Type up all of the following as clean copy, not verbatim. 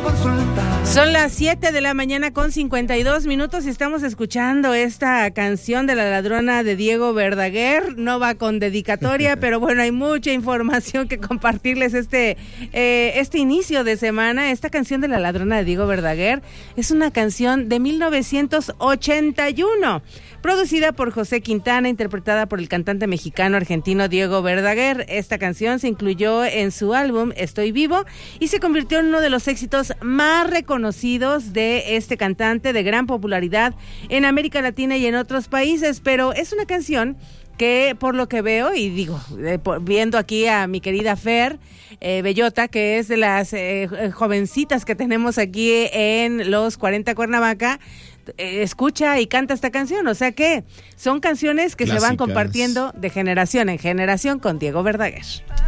Son las 7 de la mañana con 52 minutos y estamos escuchando esta canción de La Ladrona de Diego Verdaguer. No va con dedicatoria, pero bueno, hay mucha información que compartirles este inicio de semana. Esta canción de La Ladrona de Diego Verdaguer es una canción de 1981. Producida por José Quintana, interpretada por el cantante mexicano-argentino Diego Verdaguer. Esta canción se incluyó en su álbum Estoy Vivo y se convirtió en uno de los éxitos más reconocidos de este cantante, de gran popularidad en América Latina y en otros países, pero es una canción que, por lo que veo, y digo, viendo aquí a mi querida Fer Bellota, que es de las jovencitas que tenemos aquí en los 40 Cuernavaca, escucha y canta esta canción, o sea que son canciones que clásicas, se van compartiendo de generación en generación con Diego Verdaguer.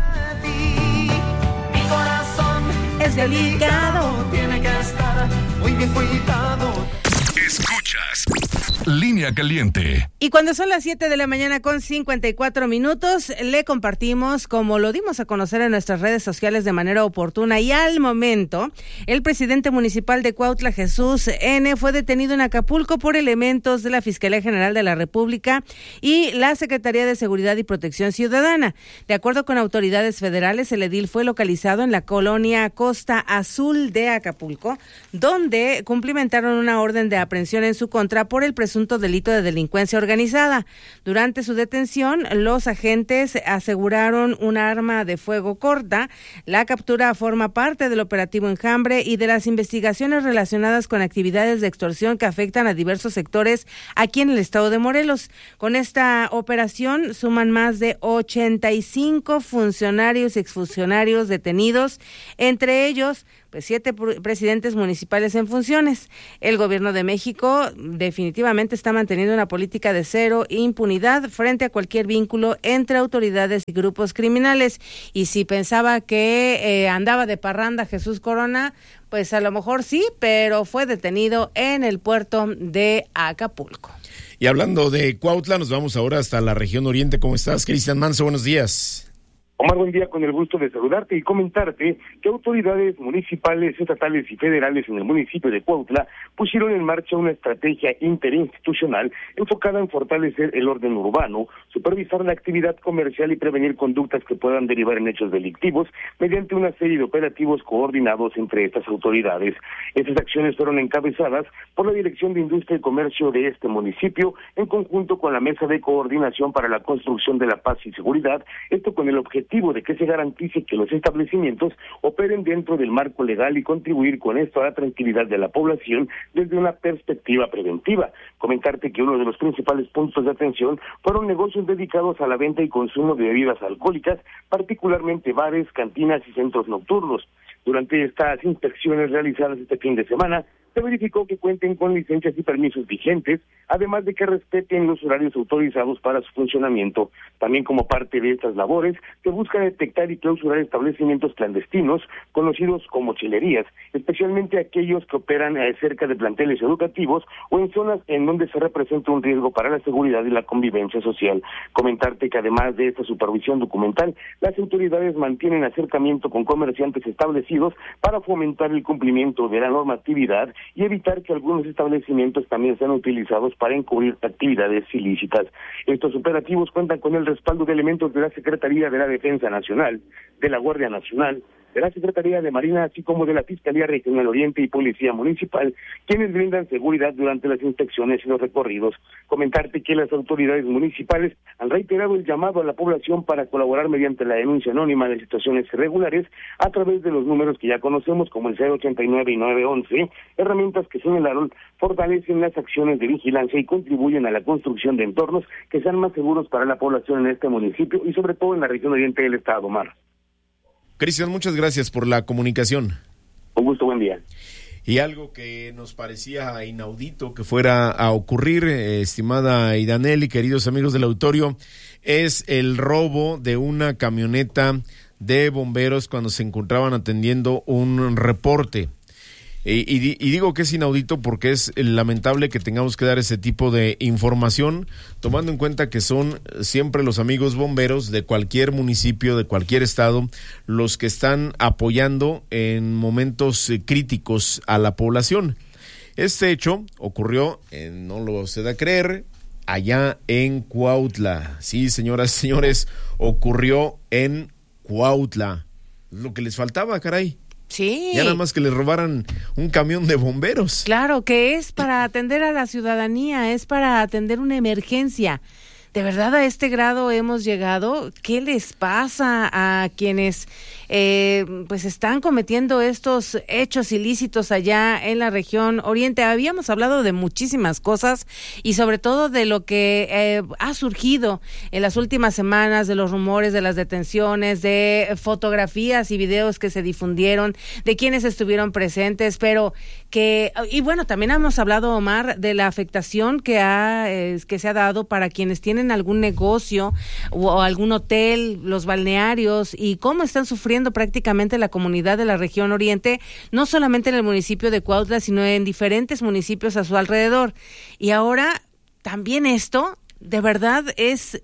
Mi corazón es delicado, tiene que estar muy bien cuidado. Escuchas Línea Caliente. Y cuando son las 7 de la mañana con 54 minutos, le compartimos, como lo dimos a conocer en nuestras redes sociales de manera oportuna y al momento, el presidente municipal de Cuautla, Jesús N., fue detenido en Acapulco por elementos de la Fiscalía General de la República y la Secretaría de Seguridad y Protección Ciudadana. De acuerdo con autoridades federales, el edil fue localizado en la colonia Costa Azul de Acapulco, donde cumplimentaron una orden de aprehensión en su contra por el presunto delito de delincuencia organizada. Durante su detención, los agentes aseguraron un arma de fuego corta. La captura forma parte del operativo Enjambre y de las investigaciones relacionadas con actividades de extorsión que afectan a diversos sectores aquí en el estado de Morelos. Con esta operación suman más de 85 funcionarios y exfuncionarios detenidos, entre ellos 7 presidentes municipales en funciones. El gobierno de México definitivamente está manteniendo una política de cero impunidad frente a cualquier vínculo entre autoridades y grupos criminales. Y si pensaba que andaba de parranda Jesús Corona, pues a lo mejor sí, pero fue detenido en el puerto de Acapulco. Y hablando de Cuautla, nos vamos ahora hasta la región oriente. ¿Cómo estás, Cristian Manso? Buenos días. Omar, buen día, con el gusto de saludarte y comentarte que autoridades municipales, estatales y federales en el municipio de Cuautla pusieron en marcha una estrategia interinstitucional enfocada en fortalecer el orden urbano, supervisar la actividad comercial y prevenir conductas que puedan derivar en hechos delictivos mediante una serie de operativos coordinados entre estas autoridades. Estas acciones fueron encabezadas por la Dirección de Industria y Comercio de este municipio en conjunto con la Mesa de Coordinación para la Construcción de la Paz y Seguridad, esto con el objetivo de que se garantice que los establecimientos operen dentro del marco legal y contribuir con esto a la tranquilidad de la población desde una perspectiva preventiva. Comentarte que uno de los principales puntos de atención fueron negocios dedicados a la venta y consumo de bebidas alcohólicas, particularmente bares, cantinas y centros nocturnos. Durante estas inspecciones realizadas este fin de semana, se verificó que cuenten con licencias y permisos vigentes, además de que respeten los horarios autorizados para su funcionamiento. También como parte de estas labores, se busca detectar y clausurar establecimientos clandestinos, conocidos como chilerías, especialmente aquellos que operan cerca de planteles educativos o en zonas en donde se representa un riesgo para la seguridad y la convivencia social. Comentarte que además de esta supervisión documental, las autoridades mantienen acercamiento con comerciantes establecidos para fomentar el cumplimiento de la normatividad y evitar que algunos establecimientos también sean utilizados para encubrir actividades ilícitas. Estos operativos cuentan con el respaldo de elementos de la Secretaría de la Defensa Nacional, de la Guardia Nacional, de la Secretaría de Marina, así como de la Fiscalía Regional Oriente y Policía Municipal, quienes brindan seguridad durante las inspecciones y los recorridos. Comentarte que las autoridades municipales han reiterado el llamado a la población para colaborar mediante la denuncia anónima de situaciones irregulares a través de los números que ya conocemos como el 089 y 911, herramientas que señalaron fortalecen las acciones de vigilancia y contribuyen a la construcción de entornos que sean más seguros para la población en este municipio y sobre todo en la región oriente del estado, Omar. Cristian, muchas gracias por la comunicación. Un gusto, buen día. Y algo que nos parecía inaudito que fuera a ocurrir, estimada Idaneli, queridos amigos del auditorio, es el robo de una camioneta de bomberos cuando se encontraban atendiendo un reporte. Y digo que es inaudito porque es lamentable que tengamos que dar ese tipo de información, tomando en cuenta que son siempre los amigos bomberos de cualquier municipio, de cualquier estado, los que están apoyando en momentos críticos a la población. Este hecho ocurrió, no lo se da a creer, allá en Cuautla. Sí, señoras y señores, ocurrió en Cuautla. Lo que les faltaba, caray. Sí. Ya nada más que les robaran un camión de bomberos. Claro, que es para atender a la ciudadanía, es para atender una emergencia. ¿De verdad a este grado hemos llegado? ¿Qué les pasa a quienes pues están cometiendo estos hechos ilícitos allá en la región oriente? Habíamos hablado de muchísimas cosas y sobre todo de lo que ha surgido en las últimas semanas, de los rumores de las detenciones, de fotografías y videos que se difundieron, de quienes estuvieron presentes, pero y bueno, también hemos hablado, Omar, de la afectación que se ha dado para quienes tienen algún negocio o algún hotel, los balnearios, y cómo están sufriendo prácticamente la comunidad de la región oriente, no solamente en el municipio de Cuautla, sino en diferentes municipios a su alrededor. Y ahora también esto, de verdad, es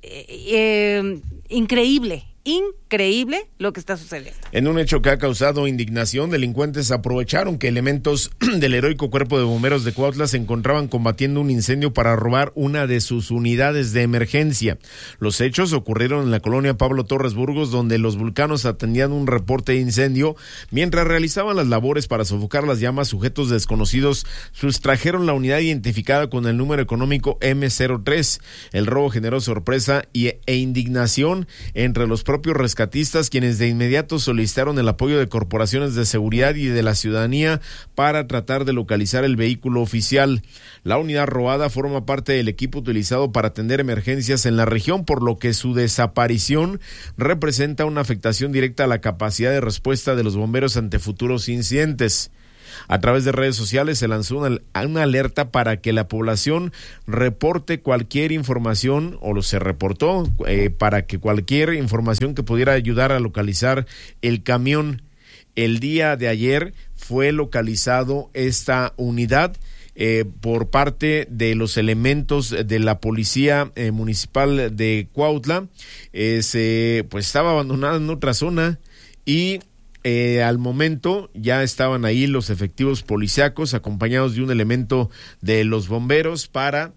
increíble lo que está sucediendo. En un hecho que ha causado indignación, delincuentes aprovecharon que elementos del heroico Cuerpo de Bomberos de Cuautla se encontraban combatiendo un incendio para robar una de sus unidades de emergencia. Los hechos ocurrieron en la colonia Pablo Torres Burgos, donde los vulcanos atendían un reporte de incendio. Mientras realizaban las labores para sofocar las llamas, sujetos desconocidos sustrajeron la unidad identificada con el número económico M03. El robo generó sorpresa e indignación entre los propios rescatistas, quienes de inmediato solicitaron el apoyo de corporaciones de seguridad y de la ciudadanía para tratar de localizar el vehículo oficial. La unidad robada forma parte del equipo utilizado para atender emergencias en la región, por lo que su desaparición representa una afectación directa a la capacidad de respuesta de los bomberos ante futuros incidentes. A través de redes sociales se lanzó una alerta para que la población reporte cualquier información, se reportó para que cualquier información que pudiera ayudar a localizar el camión. El día de ayer fue localizado esta unidad por parte de los elementos de la policía municipal de Cuautla. Estaba abandonada en otra zona y al momento ya estaban ahí los efectivos policíacos acompañados de un elemento de los bomberos para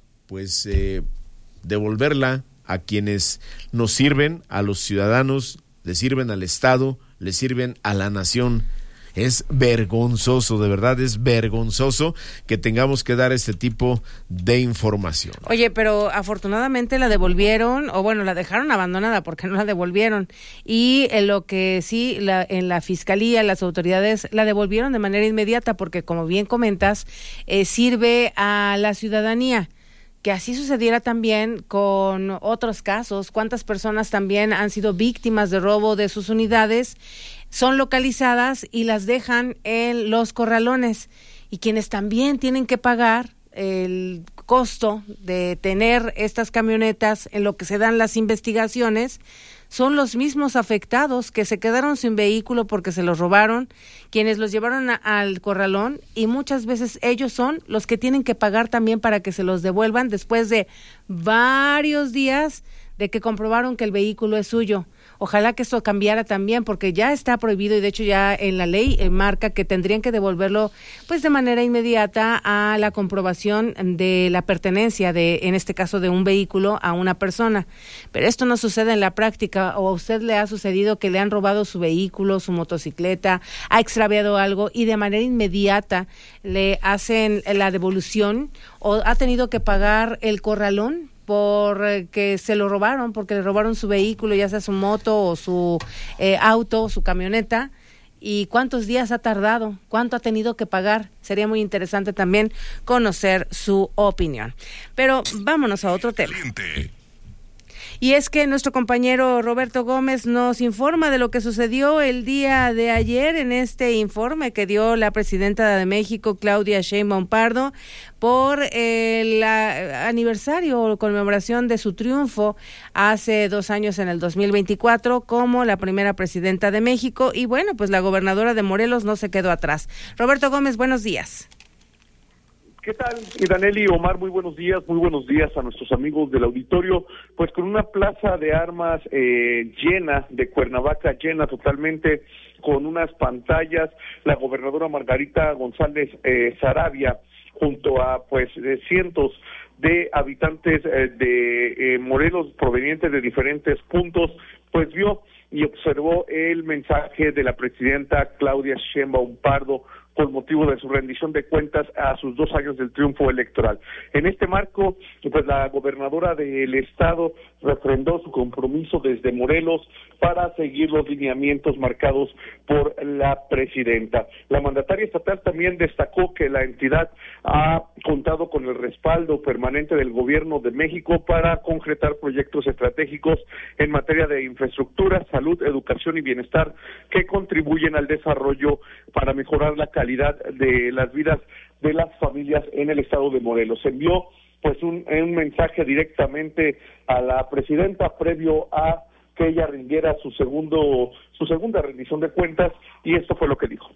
devolverla a quienes nos sirven, a los ciudadanos, le sirven al Estado, le sirven a la nación. Es vergonzoso, de verdad es vergonzoso que tengamos que dar este tipo de información. Oye, pero afortunadamente la devolvieron, la dejaron abandonada porque no la devolvieron. Y en lo que sí, en la fiscalía, las autoridades la devolvieron de manera inmediata porque, como bien comentas, sirve a la ciudadanía. Que así sucediera también con otros casos. ¿Cuántas personas también han sido víctimas de robo de sus unidades? Son localizadas y las dejan en los corralones. Y quienes también tienen que pagar el costo de tener estas camionetas en lo que se dan las investigaciones son los mismos afectados que se quedaron sin vehículo porque se los robaron, quienes los llevaron al corralón, y muchas veces ellos son los que tienen que pagar también para que se los devuelvan después de varios días de que comprobaron que el vehículo es suyo. Ojalá que esto cambiara también, porque ya está prohibido y de hecho ya en la ley marca que tendrían que devolverlo de manera inmediata a la comprobación de la pertenencia en este caso de un vehículo a una persona. Pero esto no sucede en la práctica. ¿O a usted le ha sucedido que le han robado su vehículo, su motocicleta, ha extraviado algo y de manera inmediata le hacen la devolución o ha tenido que pagar el corralón porque se lo robaron, porque le robaron su vehículo, ya sea su moto o su auto o su camioneta? ¿Y cuántos días ha tardado? ¿Cuánto ha tenido que pagar? Sería muy interesante también conocer su opinión. Pero vámonos a otro tema. Y es que nuestro compañero Roberto Gómez nos informa de lo que sucedió el día de ayer en este informe que dio la presidenta de México, Claudia Sheinbaum Pardo, por el aniversario o conmemoración de su triunfo hace 2 años en el 2024 como la primera presidenta de México. Y bueno, pues la gobernadora de Morelos no se quedó atrás. Roberto Gómez, buenos días. ¿Qué tal, Idaneli, Omar? Muy buenos días a nuestros amigos del auditorio. Pues con una plaza de armas llena, de Cuernavaca llena totalmente, con unas pantallas, la gobernadora Margarita González Saravia, junto a cientos de habitantes de Morelos provenientes de diferentes puntos, pues vio y observó el mensaje de la presidenta Claudia Sheinbaum Pardo con motivo de su rendición de cuentas a sus 2 años del triunfo electoral. En este marco, pues la gobernadora del estado refrendó su compromiso desde Morelos para seguir los lineamientos marcados por la presidenta. La mandataria estatal también destacó que la entidad ha contado con el respaldo permanente del gobierno de México para concretar proyectos estratégicos en materia de infraestructura, salud, educación y bienestar que contribuyen al desarrollo para mejorar la calidad de las vidas de las familias en el estado de Morelos. Envió pues un mensaje directamente a la presidenta previo a que ella rindiera su segunda rendición de cuentas, y esto fue lo que dijo.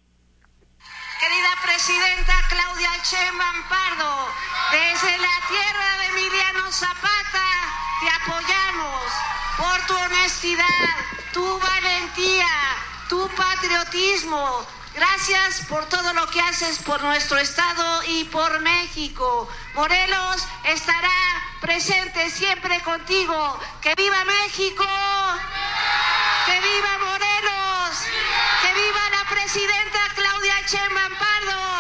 Querida presidenta Claudia Sheinbaum Pardo, desde la tierra de Emiliano Zapata te apoyamos por tu honestidad, tu valentía, tu patriotismo. Gracias por todo lo que haces por nuestro estado y por México. Morelos estará presente siempre contigo. ¡Que viva México! ¡Que viva Morelos! ¡Que viva la presidenta Claudia Sheinbaum Pardo!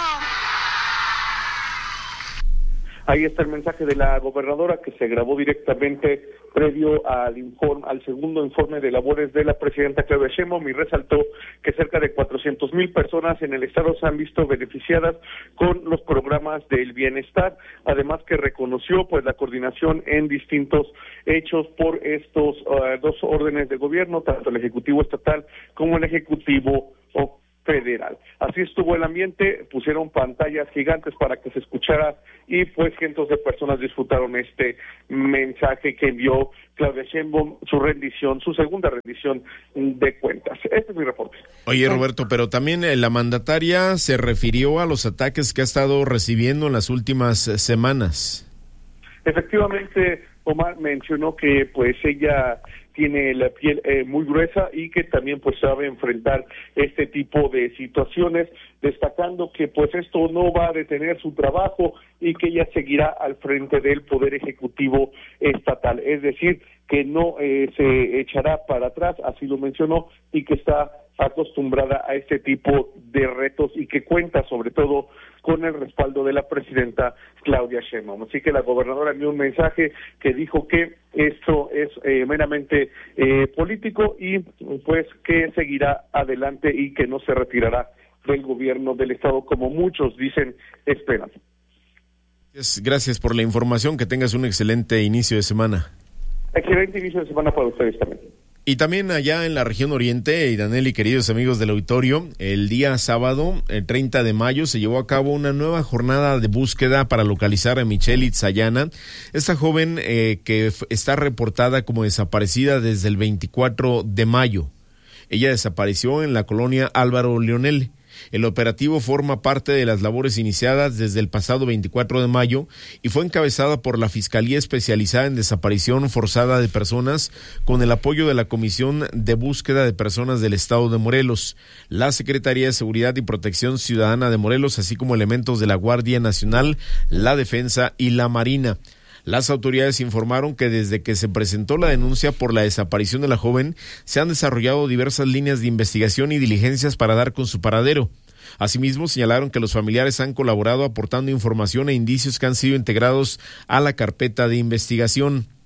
Ahí está el mensaje de la gobernadora que se grabó directamente previo al segundo informe de labores de la presidenta Claudia Sheinbaum, y resaltó que cerca de 400,000 personas en el estado se han visto beneficiadas con los programas del bienestar, además que reconoció pues la coordinación en distintos hechos por estos 2 órdenes de gobierno, tanto el Ejecutivo Estatal como el Ejecutivo Federal. Así estuvo el ambiente, pusieron pantallas gigantes para que se escuchara y pues cientos de personas disfrutaron este mensaje que envió Claudia Sheinbaum, su segunda rendición de cuentas. Este es mi reporte. Oye, Roberto, pero también la mandataria se refirió a los ataques que ha estado recibiendo en las últimas semanas. Efectivamente, Omar mencionó que pues ella tiene la piel muy gruesa y que también pues sabe enfrentar este tipo de situaciones, destacando que pues esto no va a detener su trabajo y que ella seguirá al frente del Poder Ejecutivo Estatal, es decir, que no se echará para atrás, así lo mencionó, y que está acostumbrada a este tipo de retos y que cuenta sobre todo con el respaldo de la presidenta Claudia Sheinbaum. Así que la gobernadora envió un mensaje que dijo que esto es meramente político y pues que seguirá adelante y que no se retirará del gobierno del estado como muchos dicen esperan. Gracias por la información, que tengas un excelente inicio de semana. Excelente inicio de semana para ustedes también. Y también allá en la región oriente, Idaneli, queridos amigos del auditorio, el día sábado, el 30 de mayo, se llevó a cabo una nueva jornada de búsqueda para localizar a Michelle Itzayana, esta joven que está reportada como desaparecida desde el 24 de mayo. Ella desapareció en la colonia Álvaro Leonel. El operativo forma parte de las labores iniciadas desde el pasado 24 de mayo y fue encabezada por la Fiscalía Especializada en Desaparición Forzada de Personas con el apoyo de la Comisión de Búsqueda de Personas del Estado de Morelos, la Secretaría de Seguridad y Protección Ciudadana de Morelos, así como elementos de la Guardia Nacional, la Defensa y la Marina. Las autoridades informaron que desde que se presentó la denuncia por la desaparición de la joven, se han desarrollado diversas líneas de investigación y diligencias para dar con su paradero. Asimismo, señalaron que los familiares han colaborado aportando información e indicios que han sido integrados a la carpeta de investigación.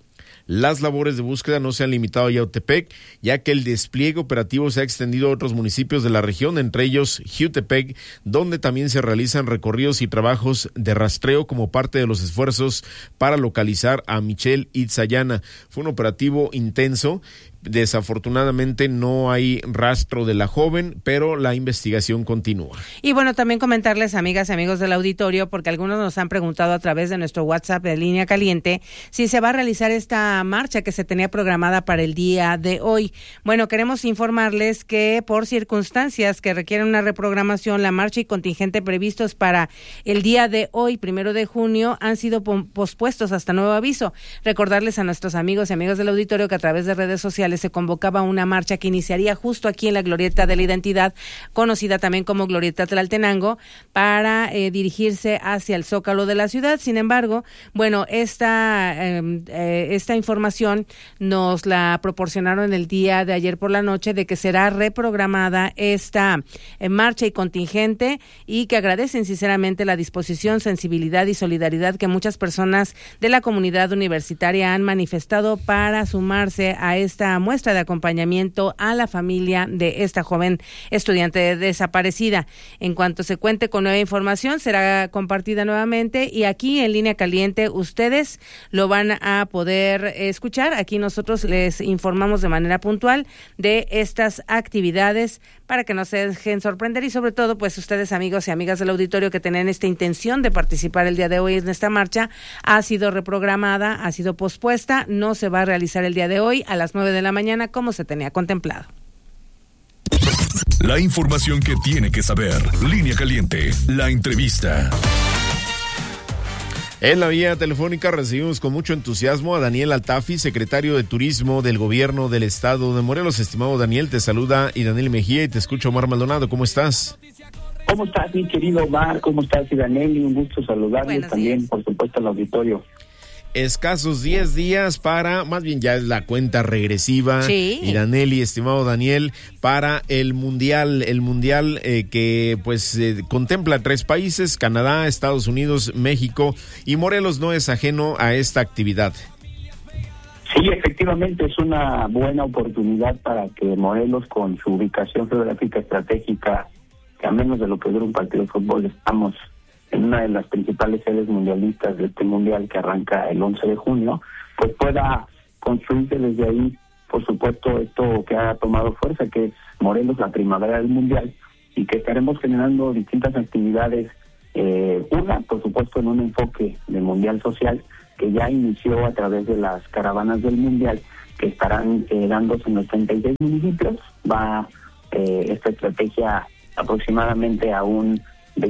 las labores de búsqueda no se han limitado a Yautepec, ya que el despliegue operativo se ha extendido a otros municipios de la región, entre ellos Jiutepec, donde también se realizan recorridos y trabajos de rastreo como parte de los esfuerzos para localizar a Michelle Itzayana. Fue un operativo intenso. Desafortunadamente no hay rastro de la joven, pero la investigación continúa. Y bueno, también comentarles, amigas y amigos del auditorio, porque algunos nos han preguntado a través de nuestro WhatsApp de Línea Caliente, si se va a realizar esta marcha que se tenía programada para el día de hoy. Bueno, queremos informarles que por circunstancias que requieren una reprogramación, la marcha y contingente previstos para el día de hoy, 1 de junio, han sido pospuestos hasta nuevo aviso. Recordarles a nuestros amigos y amigas del auditorio que a través de redes sociales se convocaba una marcha que iniciaría justo aquí en la Glorieta de la Identidad, conocida también como Glorieta Tlaltenango, para dirigirse hacia el Zócalo de la ciudad. Sin embargo, bueno, esta información nos la proporcionaron el día de ayer por la noche de que será reprogramada esta marcha y contingente, y que agradecen sinceramente la disposición, sensibilidad y solidaridad que muchas personas de la comunidad universitaria han manifestado para sumarse a esta muestra de acompañamiento a la familia de esta joven estudiante desaparecida. En cuanto se cuente con nueva información, será compartida nuevamente, y aquí en Línea Caliente ustedes lo van a poder escuchar. Aquí nosotros les informamos de manera puntual de estas actividades para que no se dejen sorprender, y sobre todo, pues ustedes, amigos y amigas del auditorio, que tienen esta intención de participar el día de hoy en esta marcha, ha sido reprogramada, ha sido pospuesta, no se va a realizar el día de hoy a las 9 de la mañana como se tenía contemplado. La información que tiene que saber. Línea Caliente, la entrevista. En la vía telefónica recibimos con mucho entusiasmo a Daniel Altafi, secretario de Turismo del Gobierno del Estado de Morelos. Estimado Daniel, te saluda Idaneli Mejía y te escucho Omar Maldonado. ¿Cómo estás? ¿Cómo estás, mi querido Omar? ¿Cómo estás, Idaneli? Un gusto saludarles también, por supuesto, al auditorio. Escasos 10 días para, más bien ya es la cuenta regresiva, sí. Idaneli, estimado Daniel, para el mundial que pues contempla 3 países, Canadá, Estados Unidos, México, y Morelos no es ajeno a esta actividad. Sí, efectivamente es una buena oportunidad para que Morelos, con su ubicación geográfica estratégica, que a menos de lo que dura un partido de fútbol, estamos en una de las principales sedes mundialistas de este mundial que arranca el 11 de junio, pues pueda construirse desde ahí, por supuesto, esto que ha tomado fuerza, que es Morelos, la primavera del mundial, y que estaremos generando distintas actividades, una, por supuesto, en un enfoque de mundial social, que ya inició a través de las caravanas del mundial, que estarán dándose en los 36 municipios. Va esta estrategia aproximadamente a un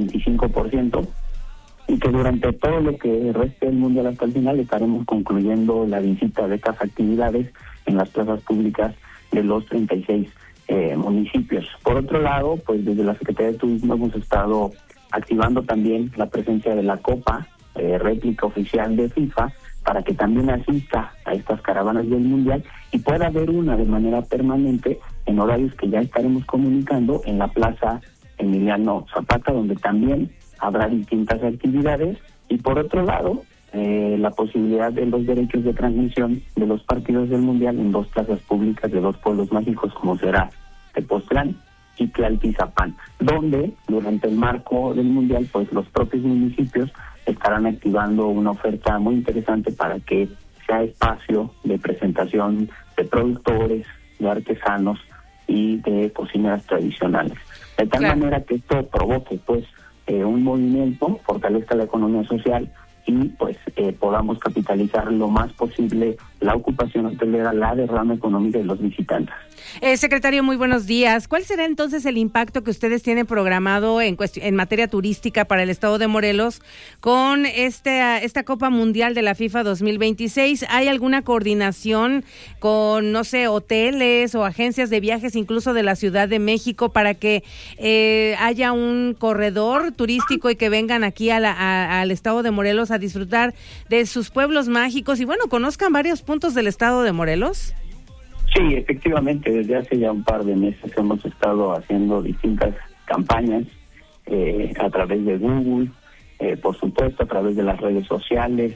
25%, y que durante todo lo que reste del mundial hasta el final estaremos concluyendo la visita de estas actividades en las plazas públicas de los 36 municipios. Por otro lado, pues desde la Secretaría de Turismo hemos estado activando también la presencia de la Copa, réplica oficial de FIFA, para que también asista a estas caravanas del mundial y pueda haber una de manera permanente en horarios que ya estaremos comunicando en la Plaza Emiliano Zapata, donde también habrá distintas actividades, y por otro lado, la posibilidad de los derechos de transmisión de los partidos del mundial en 2 plazas públicas de 2 pueblos mágicos, como será Tepoztlán y Tlaltizapán, donde durante el marco del mundial, pues los propios municipios estarán activando una oferta muy interesante para que sea espacio de presentación de productores, de artesanos y de cocineras tradicionales. De tal manera que esto provoque pues un movimiento, fortalezca la economía social y pues podamos capitalizar lo más posible la ocupación hotelera, la derrama económica de los visitantes. Secretario, muy buenos días. ¿Cuál será entonces el impacto que ustedes tienen programado en materia turística para el estado de Morelos con esta Copa Mundial de la FIFA 2026? ¿Hay alguna coordinación con, no sé, hoteles o agencias de viajes, incluso de la Ciudad de México, para que haya un corredor turístico y que vengan aquí al estado de Morelos a disfrutar de sus pueblos mágicos y, bueno, conozcan varios puntos del estado de Morelos? Sí, efectivamente, desde hace ya un par de meses hemos estado haciendo distintas campañas a través de Google, por supuesto, a través de las redes sociales,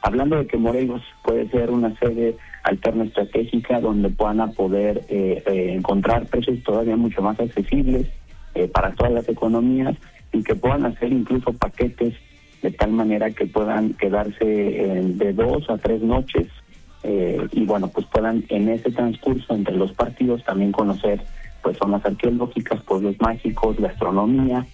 hablando de que Morelos puede ser una sede alterna estratégica donde puedan poder encontrar precios todavía mucho más accesibles para todas las economías y que puedan hacer incluso paquetes de tal manera que puedan quedarse de 2 a 3 noches y bueno, pues puedan en ese transcurso entre los partidos también conocer pues zonas arqueológicas, pueblos mágicos, gastronomía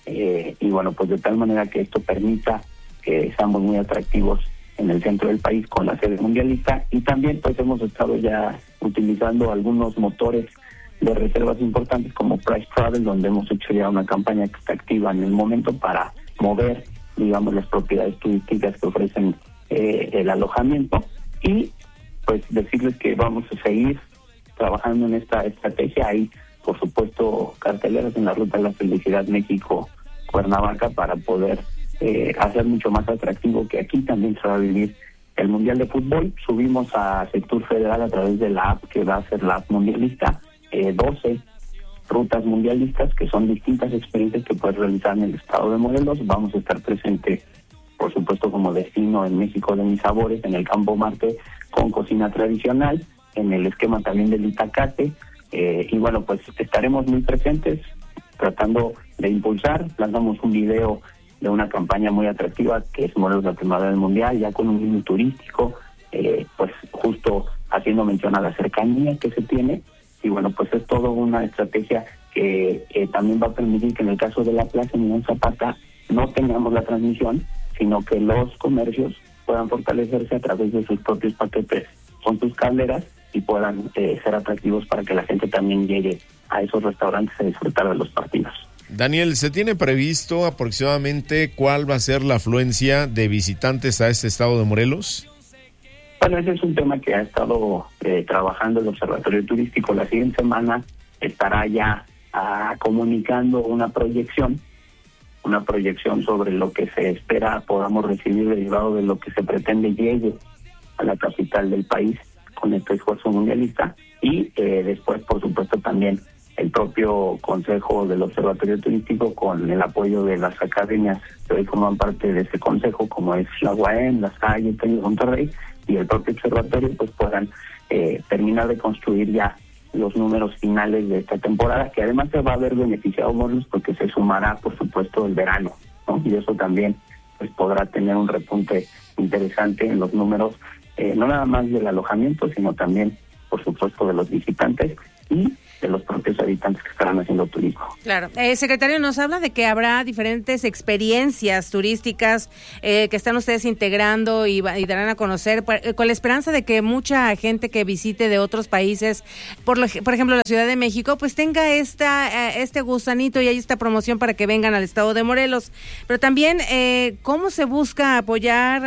y bueno, pues de tal manera que esto permita que seamos muy atractivos en el centro del país con la sede mundialista. Y también pues hemos estado ya utilizando algunos motores de reservas importantes como Price Travel, donde hemos hecho ya una campaña que está activa en el momento para mover, digamos, las propiedades turísticas que ofrecen el alojamiento. Y pues decirles que vamos a seguir trabajando en esta estrategia. Hay, por supuesto, carteleras en la Ruta de la Felicidad México-Cuernavaca para poder hacer mucho más atractivo que aquí también se va a vivir el Mundial de Fútbol. Subimos a Sector Federal a través de la app que va a ser la app mundialista, 12 rutas mundialistas que son distintas experiencias que puedes realizar en el estado de Morelos. Vamos a estar presente, por supuesto, como destino en México de mis sabores, en el Campo Marte con cocina tradicional, en el esquema también del Itacate, y bueno, pues estaremos muy presentes tratando de impulsar. Lanzamos un video de una campaña muy atractiva que es Morelos la Primavera del Mundial, ya con un menú turístico, pues justo haciendo mención a la cercanía que se tiene, y bueno, pues es todo una estrategia que también va a permitir que en el caso de la Plaza Emiliano Zapata no tengamos la transmisión, sino que los comercios puedan fortalecerse a través de sus propios paquetes con sus calderas y puedan ser atractivos para que la gente también llegue a esos restaurantes a disfrutar de los partidos. Daniel, ¿se tiene previsto aproximadamente cuál va a ser la afluencia de visitantes a este estado de Morelos? Bueno, ese es un tema que ha estado trabajando el Observatorio Turístico. La siguiente semana estará ya comunicando una proyección sobre lo que se espera podamos recibir derivado de lo que se pretende llegue a la capital del país con este esfuerzo mundialista. Y después, por supuesto, también el propio Consejo del Observatorio Turístico, con el apoyo de las academias que hoy forman parte de ese consejo, como es la UAM, la Salle, el Monterrey y el propio observatorio, pues puedan terminar de construir ya los números finales de esta temporada, que además se va a ver beneficiado Morelos porque se sumará, por supuesto, el verano, ¿no? Y eso también pues podrá tener un repunte interesante en los números, no nada más del alojamiento, sino también, por supuesto, de los visitantes y de los propios habitantes que estarán haciendo turismo. Claro. Secretario, nos habla de que habrá diferentes experiencias turísticas que están ustedes integrando y darán a conocer con la esperanza de que mucha gente que visite de otros países, por ejemplo la Ciudad de México, pues tenga este gusanito y hay esta promoción para que vengan al estado de Morelos. Pero también, ¿cómo se busca apoyar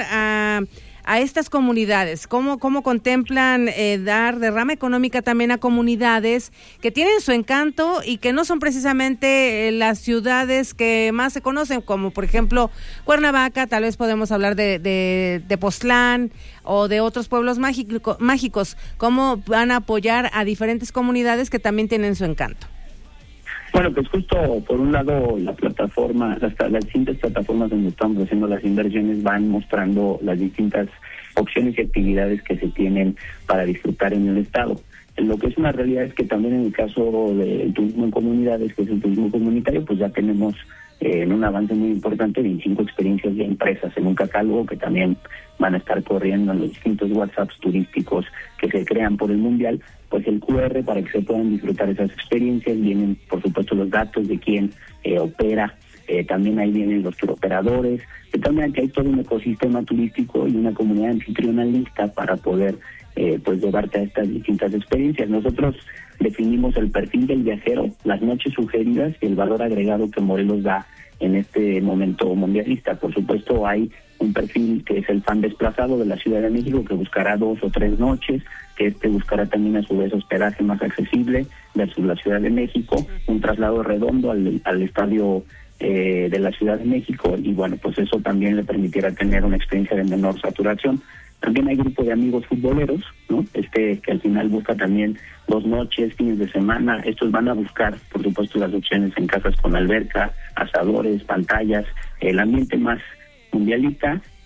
a estas comunidades? ¿Cómo contemplan dar derrama económica también a comunidades que tienen su encanto y que no son precisamente las ciudades que más se conocen, como por ejemplo Cuernavaca? Tal vez podemos hablar de Tepoztlán o de otros pueblos mágicos. ¿Cómo van a apoyar a diferentes comunidades que también tienen su encanto? Bueno, pues justo por un lado la plataforma, las distintas plataformas donde estamos haciendo las inversiones van mostrando las distintas opciones y actividades que se tienen para disfrutar en el estado. Lo que es una realidad es que también en el caso del turismo en comunidades, que es el turismo comunitario, pues ya tenemos en un avance muy importante 25 experiencias de empresas en un catálogo que también van a estar corriendo en los distintos WhatsApps turísticos que se crean por el Mundial, pues el QR para que se puedan disfrutar esas experiencias. Vienen, por supuesto, los datos de quién opera, también ahí vienen los turoperadores, de tal manera que hay todo un ecosistema turístico y una comunidad anfitriona lista para poder pues llevarte a estas distintas experiencias. Nosotros definimos el perfil del viajero, las noches sugeridas y el valor agregado que Morelos da en este momento mundialista. Por supuesto, hay un perfil que es el fan desplazado de la Ciudad de México, que buscará 2 o 3 noches, que buscará también a su vez hospedaje más accesible versus la Ciudad de México, un traslado redondo al estadio de la Ciudad de México, y bueno, pues eso también le permitirá tener una experiencia de menor saturación. También hay grupo de amigos futboleros, ¿no? Que al final busca también 2 noches, fines de semana. Estos van a buscar, por supuesto, las opciones en casas con alberca, asadores, pantallas, el ambiente más mundialista.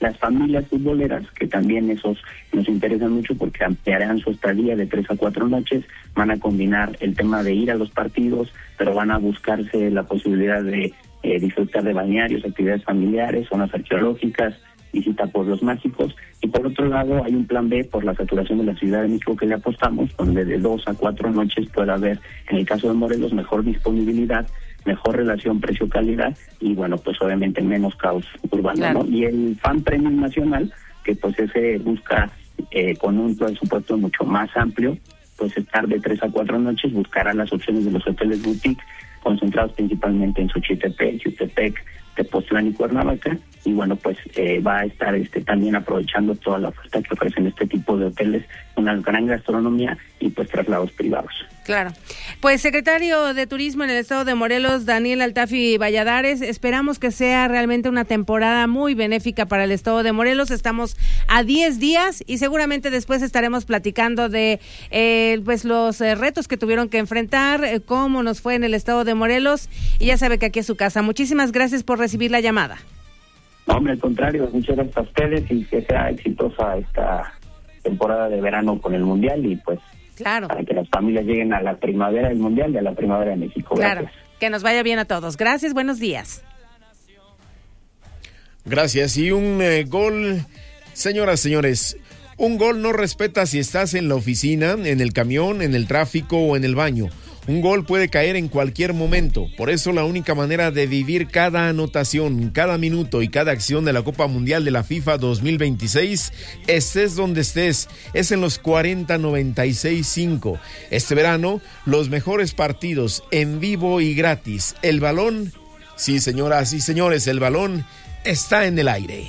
las familias futboleras, que también esos nos interesan mucho porque ampliarán su estadía de 3 a 4 noches, van a combinar el tema de ir a los partidos, pero van a buscarse la posibilidad de disfrutar de balnearios, actividades familiares, zonas arqueológicas, visita a pueblos mágicos, y por otro lado hay un plan B por la saturación de la Ciudad de México que le apostamos, donde de 2 a 4 noches pueda haber, en el caso de Morelos, mejor disponibilidad, mejor relación precio-calidad y bueno, pues obviamente menos caos urbano, claro, ¿no? Y el Fan Premium Nacional, que pues ese busca con un presupuesto mucho más amplio, pues estar de 3 a 4 noches, buscará las opciones de los hoteles boutique, concentrados principalmente en Xochitepec, Jutepec, Tepoztlán y Cuernavaca, y bueno, pues va a estar también aprovechando toda la oferta que ofrecen este tipo de hoteles, una gran gastronomía y pues traslados privados. Claro. Pues secretario de Turismo en el estado de Morelos, Daniel Altafi Valladares, esperamos que sea realmente una temporada muy benéfica para el estado de Morelos. Estamos a 10 días y seguramente después estaremos platicando de pues los retos que tuvieron que enfrentar, cómo nos fue en el estado de Morelos, y ya sabe que aquí es su casa. Muchísimas gracias por recibir la llamada. No, hombre, al contrario, muchas gracias a ustedes y que sea exitosa esta temporada de verano con el Mundial y pues claro, para que las familias lleguen a la primavera del Mundial y a la primavera de México. Claro, gracias. Que nos vaya bien a todos. Gracias, buenos días. Gracias. Y un gol, señoras, señores, un gol no respeta si estás en la oficina, en el camión, en el tráfico o en el baño. Un gol puede caer en cualquier momento. Por eso la única manera de vivir cada anotación, cada minuto y cada acción de la Copa Mundial de la FIFA 2026, estés donde estés, es en los 4096.5. Este verano, los mejores partidos en vivo y gratis. El balón, sí señoras y señores, el balón está en el aire.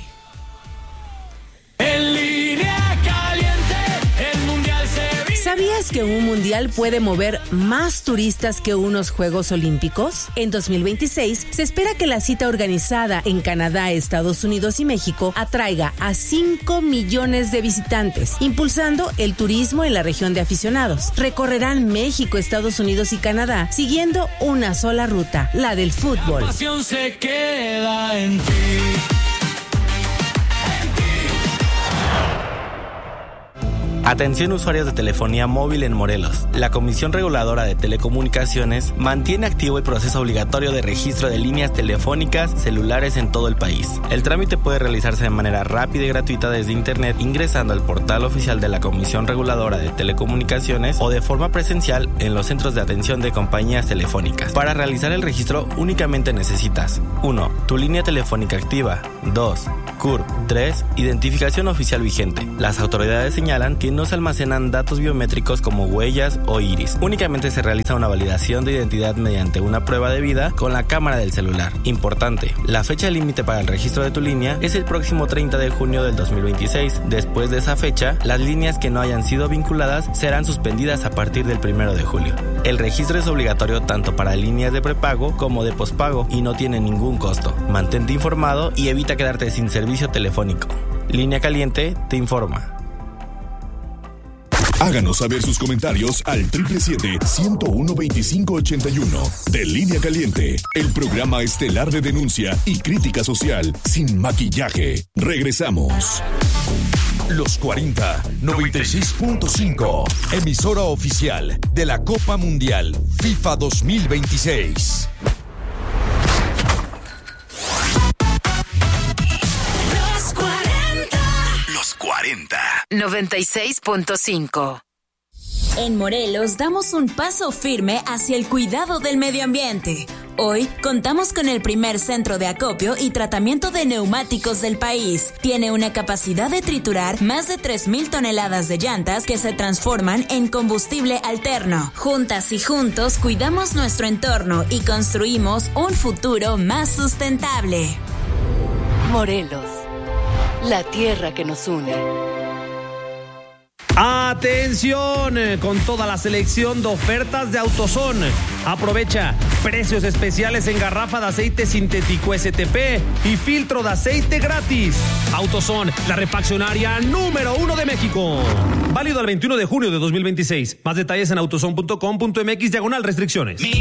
¿Sabías que un mundial puede mover más turistas que unos Juegos Olímpicos? En 2026 se espera que la cita organizada en Canadá, Estados Unidos y México atraiga a 5 millones de visitantes, impulsando el turismo en la región de aficionados. Recorrerán México, Estados Unidos y Canadá siguiendo una sola ruta, la del fútbol. La pasión se queda en ti. Atención usuarios de telefonía móvil en Morelos. La Comisión Reguladora de Telecomunicaciones mantiene activo el proceso obligatorio de registro de líneas telefónicas celulares en todo el país. El trámite puede realizarse de manera rápida y gratuita desde internet ingresando al portal oficial de la Comisión Reguladora de Telecomunicaciones o de forma presencial en los centros de atención de compañías telefónicas. Para realizar el registro únicamente necesitas 1. Tu línea telefónica activa. 2. CURP. 3. Identificación oficial vigente. Las autoridades señalan que no se almacenan datos biométricos como huellas o iris. Únicamente se realiza una validación de identidad mediante una prueba de vida con la cámara del celular. Importante, la fecha límite para el registro de tu línea es el próximo 30 de junio del 2026. Después de esa fecha, las líneas que no hayan sido vinculadas serán suspendidas a partir del 1 de julio. El registro es obligatorio tanto para líneas de prepago como de pospago y no tiene ningún costo. Mantente informado y evita quedarte sin servicio telefónico. Línea Caliente te informa. Háganos saber sus comentarios al 777-101-2581 de Línea Caliente, el programa estelar de denuncia y crítica social sin maquillaje. Regresamos. Los 40 96.5, emisora oficial de la Copa Mundial FIFA 2026. Los 40 96.5. En Morelos damos un paso firme hacia el cuidado del medio ambiente. Hoy contamos con el primer centro de acopio y tratamiento de neumáticos del país. Tiene una capacidad de triturar más de 3,000 toneladas de llantas que se transforman en combustible alterno. Juntas y juntos cuidamos nuestro entorno y construimos un futuro más sustentable. Morelos, la tierra que nos une. ¡Atención! Con toda la selección de ofertas de AutoZone. Aprovecha precios especiales en garrafa de aceite sintético STP y filtro de aceite gratis. AutoZone, la refaccionaria número 1 de México. Válido al 21 de junio de 2026. Más detalles en autozone.com.mx/restricciones.